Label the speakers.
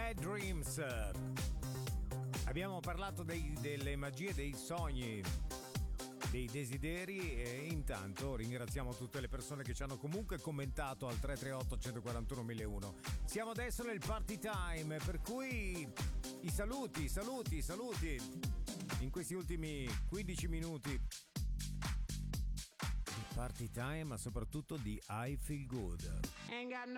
Speaker 1: Bad Dreams. Abbiamo parlato delle magie, dei sogni, dei desideri, e intanto ringraziamo tutte le persone che ci hanno comunque commentato al 338 141 1001. Siamo adesso nel party time, per cui i saluti in questi ultimi 15 minuti di party time, ma soprattutto di I Feel Good.
Speaker 2: Ain't got no